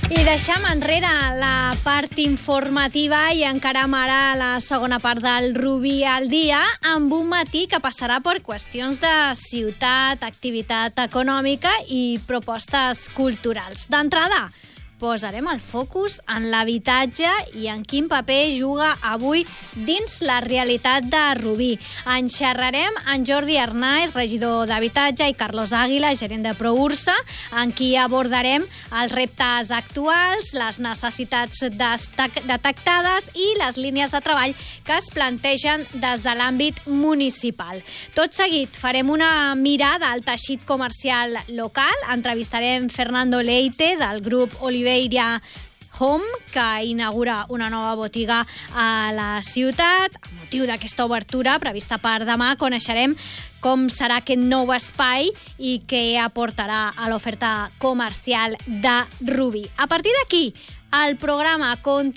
I deixem enrere la part informativa i encarem ara la segona part del Rubí al dia amb un matí que passarà per qüestions de ciutat, activitat econòmica i propostes culturals. D'entrada, posarem el focus en l'habitatge i en quin paper juga avui dins la realitat de Rubí. En xerrarem amb Jordi Arnaiz, regidor d'Habitatge, i Carlos Àguila, gerent de ProUrsa, en qui abordarem els reptes actuals, les necessitats detectades i les línies de treball que es plantegen des de l'àmbit municipal. Tot seguit farem una mirada al teixit comercial local. Entrevistarem Fernando Leite, del grup Oliveira Home, que inaugura una nova botiga a la ciutat. A motiu d'aquesta obertura prevista per demà, coneixerem com serà aquest nou espai i què aportarà a l'oferta comercial de Rubí. A partir d'aquí, el programa continua